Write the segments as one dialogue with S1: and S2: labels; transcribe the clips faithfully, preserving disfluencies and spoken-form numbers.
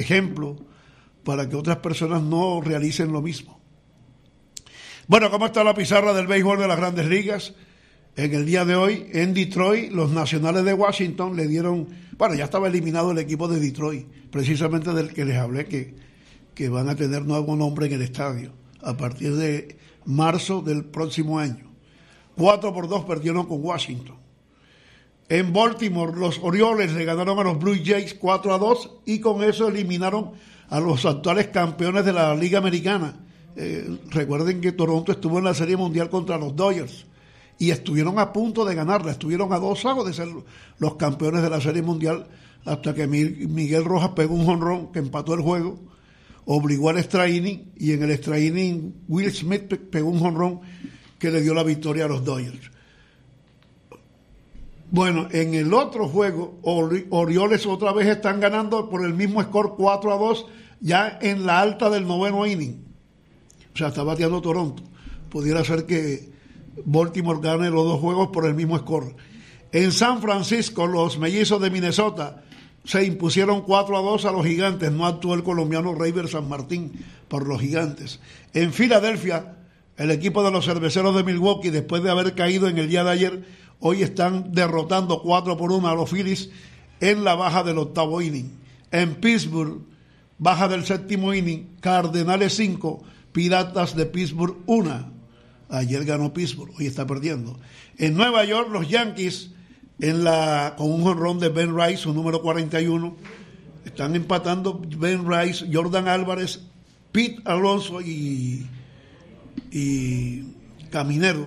S1: ejemplo para que otras personas no realicen lo mismo. Bueno, ¿cómo está la pizarra del béisbol de las Grandes Ligas? En el día de hoy, en Detroit, los Nacionales de Washington le dieron, bueno, ya estaba eliminado el equipo de Detroit, precisamente del que les hablé, que, que van a tener nuevo nombre en el estadio a partir de marzo del próximo año. Cuatro por dos perdieron con Washington. En Baltimore, los Orioles le ganaron a los Blue Jays cuatro a dos y con eso eliminaron a los actuales campeones de la Liga Americana. Eh, recuerden que Toronto estuvo en la Serie Mundial contra los Dodgers y estuvieron a punto de ganarla, estuvieron a dos juegos de ser los campeones de la Serie Mundial hasta que Miguel Rojas pegó un jonrón que empató el juego, obligó al extra inning y en el extra inning Will Smith pegó un jonrón que le dio la victoria a los Dodgers. Bueno, en el otro juego, Orioles otra vez están ganando por el mismo score cuatro a dos, ya en la alta del noveno inning. O sea, está bateando Toronto. Pudiera ser que Baltimore gane los dos juegos por el mismo score. En San Francisco, los Mellizos de Minnesota se impusieron cuatro a dos a los Gigantes. No actuó el colombiano Reiber San Martín por los Gigantes. En Filadelfia, el equipo de los Cerveceros de Milwaukee, después de haber caído en el día de ayer, hoy están derrotando cuatro por uno a los Phillies en la baja del octavo inning. En Pittsburgh, baja del séptimo inning, Cardenales cinco, Piratas de Pittsburgh uno. Ayer ganó Pittsburgh, hoy está perdiendo. En Nueva York, los Yankees, en la, con un jonrón de Ben Rice, su número cuarenta y uno, están empatando Ben Rice, Jordan Álvarez, Pete Alonso y, y Caminero,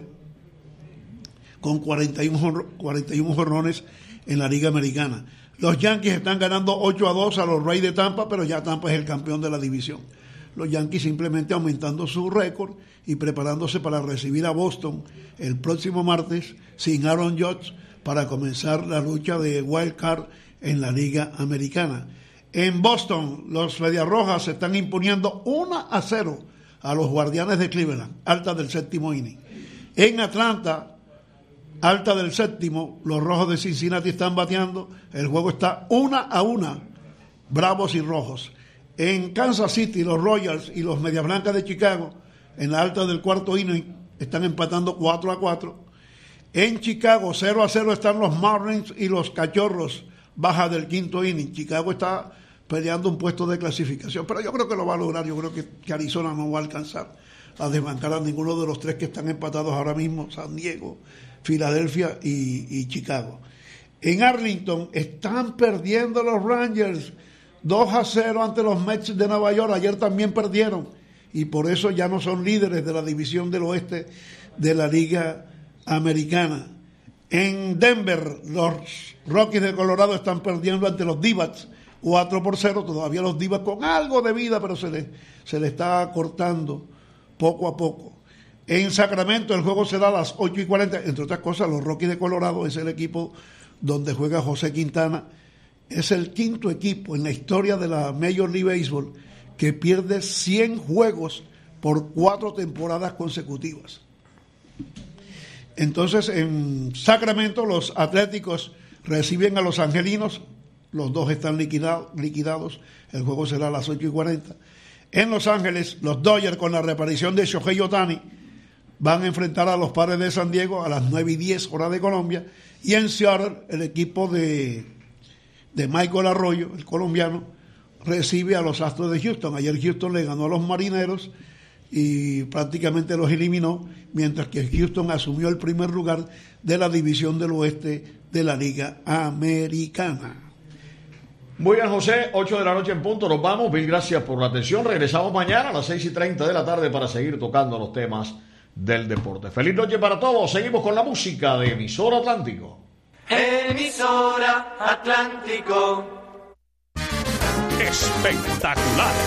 S1: con cuarenta y uno, cuarenta y uno jonrones en la Liga Americana. Los Yankees están ganando ocho a dos a los Rays de Tampa, pero ya Tampa es el campeón de la división. Los Yankees simplemente aumentando su récord y preparándose para recibir a Boston el próximo martes sin Aaron Judge para comenzar la lucha de wild card en la Liga Americana. En Boston, los Medias Rojas se están imponiendo uno a cero a los Guardianes de Cleveland, alta del séptimo inning. En Atlanta, alta del séptimo, los Rojos de Cincinnati están bateando, el juego está uno a uno, Bravos y Rojos. En Kansas City, los Royals y los Medias Blancas de Chicago, en la alta del cuarto inning, están empatando cuatro a cuatro. En Chicago, cero a cero están los Marlins y los Cachorros, baja del quinto inning. Chicago está peleando un puesto de clasificación, pero yo creo que lo va a lograr. Yo creo que, que Arizona no va a alcanzar a desbancar a ninguno de los tres que están empatados ahora mismo, San Diego, Filadelfia y, y Chicago. En Arlington están perdiendo los Rangers dos a cero ante los Mets de Nueva York. Ayer también perdieron y por eso ya no son líderes de la división del oeste de la Liga Americana. En Denver, los Rockies de Colorado están perdiendo ante los D-backs cuatro por cero. Todavía los D-backs con algo de vida, pero se les se le está cortando poco a poco. En Sacramento el juego será a las ocho y cuarenta. Entre otras cosas, los Rockies de Colorado es el equipo donde juega José Quintana. Es el quinto equipo en la historia de la Major League Baseball que pierde cien juegos por cuatro temporadas consecutivas. Entonces, en Sacramento, los Atléticos reciben a los Angelinos. Los dos están liquidado, liquidados. El juego será a las ocho y cuarenta. En Los Ángeles, los Dodgers, con la reaparición de Shohei Ohtani, van a enfrentar a los Padres de San Diego a las nueve y diez hora de Colombia. Y en Seattle, el equipo de... de Michael Arroyo, el colombiano, recibe a los Astros de Houston. Ayer Houston le ganó a los Marineros y prácticamente los eliminó, mientras que Houston asumió el primer lugar de la división del oeste de la Liga Americana.
S2: Muy bien, José, ocho de la noche en punto, nos vamos. Mil gracias por la atención. Regresamos mañana a las seis y treinta de la tarde para seguir tocando los temas del deporte. Feliz noche para todos. Seguimos con la música de Emisora Atlántico.
S3: Emisora Atlántico.
S4: Espectacular.